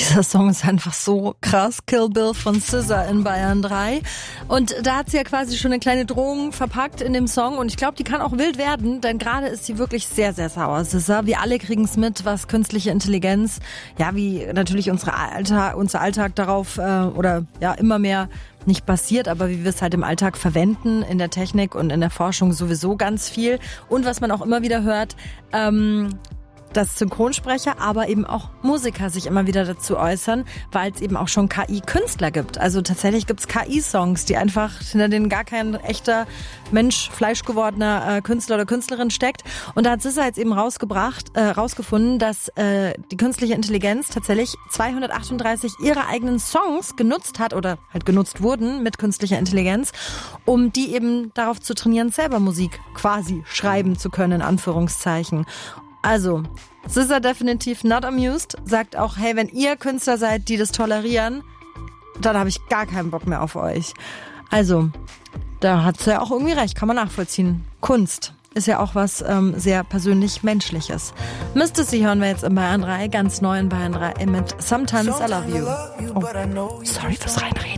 Dieser Song ist einfach so krass. Kill Bill von SZA in Bayern 3. Und da hat sie ja quasi schon eine kleine Drohung verpackt in dem Song. Und ich glaube, die kann auch wild werden, denn gerade ist sie wirklich sehr, sehr sauer, SZA. Wir alle kriegen es mit, was künstliche Intelligenz, ja, wie natürlich unser Alltag darauf oder ja immer mehr nicht basiert, aber wie wir es halt im Alltag verwenden, in der Technik und in der Forschung sowieso ganz viel. Und was man auch immer wieder hört, dass Synchronsprecher, aber eben auch Musiker sich immer wieder dazu äußern, weil es eben auch schon KI-Künstler gibt. Also tatsächlich gibt's KI-Songs, die einfach hinter denen gar kein echter Mensch, fleischgewordener Künstler oder Künstlerin steckt. Und da hat SZA jetzt eben rausgefunden, dass die künstliche Intelligenz tatsächlich 238 ihrer eigenen Songs genutzt hat oder halt genutzt wurden mit künstlicher Intelligenz, um die eben darauf zu trainieren, selber Musik quasi schreiben zu können, in Anführungszeichen. Also, SZA definitiv not amused, sagt auch, hey, wenn ihr Künstler seid, die das tolerieren, dann habe ich gar keinen Bock mehr auf euch. Also, da hat sie ja auch irgendwie recht, kann man nachvollziehen. Kunst ist ja auch was sehr persönlich Menschliches. Mr. C hören wir jetzt in Bayern 3, ganz neu in Bayern 3 mit Sometimes I Love You. Oh, sorry fürs Reinreden.